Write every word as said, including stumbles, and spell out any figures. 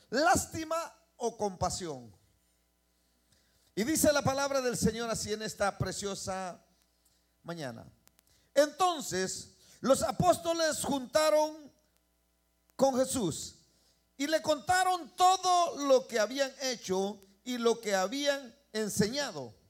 lástima o compasión. Y dice la palabra del Señor así en esta preciosa mañana. Entonces los apóstoles juntaron con Jesús y le contaron todo lo que habían hecho y lo que habían enseñado.